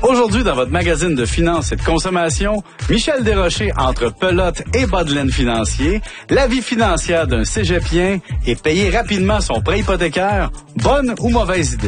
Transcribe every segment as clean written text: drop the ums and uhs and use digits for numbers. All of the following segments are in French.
Aujourd'hui, dans votre magazine de finances et de consommation, Michel Desrochers entre pelote et bas de laine financier, la vie financière d'un cégepien et payer rapidement son prêt hypothécaire, bonne ou mauvaise idée?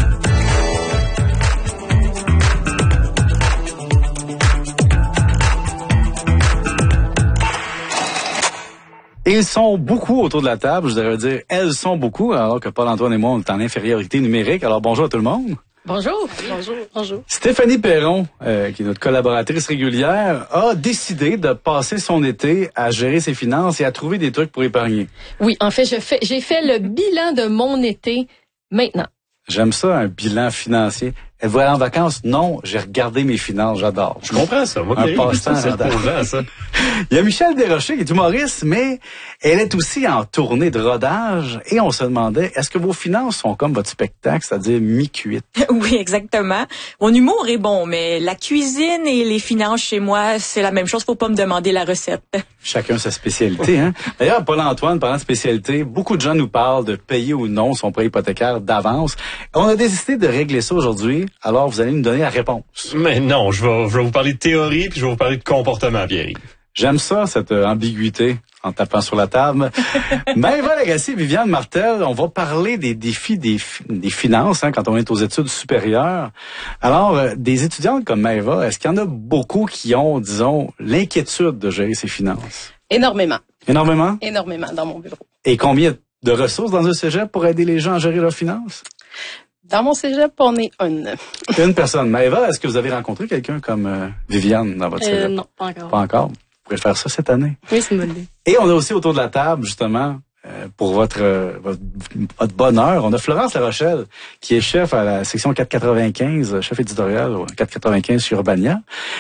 Ils sont beaucoup autour de la table, je devrais dire elles sont beaucoup, alors que Paul-Antoine et moi, on est en infériorité numérique. Alors bonjour à tout le monde. Bonjour. Bonjour. Bonjour. Stéphanie Perron, qui est notre collaboratrice régulière, a décidé de passer son été à gérer ses finances et à trouver des trucs pour épargner. Oui, en fait, j'ai fait le bilan de mon été maintenant. J'aime ça, un bilan financier. Êtes-vous allé en vacances? Non, j'ai regardé mes finances, j'adore. Je comprends ça. Moi, un passe-temps, c'est reposant, ça. Il y a Michel Desrochers qui est humoriste, mais elle est aussi en tournée de rodage et on se demandait, est-ce que vos finances sont comme votre spectacle, c'est-à-dire mi-cuite? Oui, exactement. Mon humour est bon, mais la cuisine et les finances chez moi, c'est la même chose. Faut pas me demander la recette. Chacun sa spécialité, hein? D'ailleurs, Paul-Antoine, parlant de spécialité, beaucoup de gens nous parlent de payer ou non son prêt hypothécaire d'avance. On a décidé de régler ça aujourd'hui, alors vous allez nous donner la réponse. Mais non, je vais vous parler de théorie puis je vais vous parler de comportement, Pierre. J'aime ça, cette ambiguïté en tapant sur la table. Maëva Lagacé, Viviane Martel, on va parler des défis des finances, hein, quand on est aux études supérieures. Alors, des étudiantes comme Maëva, est-ce qu'il y en a beaucoup qui ont, disons, l'inquiétude de gérer ses finances? Énormément. Énormément? Énormément dans mon bureau. Et combien de ressources dans un cégep pour aider les gens à gérer leurs finances? Dans mon cégep, on est une. Une personne. Maëva, est-ce que vous avez rencontré quelqu'un comme Viviane dans votre cégep? Non, pas encore. Pas encore. Vous pourrez faire ça cette année. Oui, c'est une bonne idée. Et on a aussi autour de la table, justement, pour votre bonheur, on a Florence Larochelle, qui est chef à la section 495, chef éditorial 495 sur Urbania.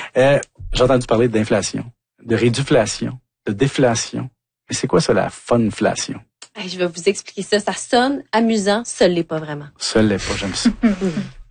J'ai entendu parler d'inflation, de réduflation, de déflation. Mais c'est quoi ça, la funflation? Je vais vous expliquer ça. Ça sonne amusant, ça l'est pas vraiment. Ça l'est pas, j'aime ça.